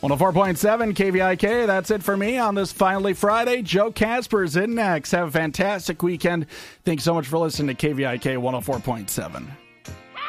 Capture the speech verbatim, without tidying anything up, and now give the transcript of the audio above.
one oh four point seven K V I K. That's it for me on this Finally Friday. Joe Casper's in next. Have a fantastic weekend. Thanks so much for listening to K V I K one oh four point seven.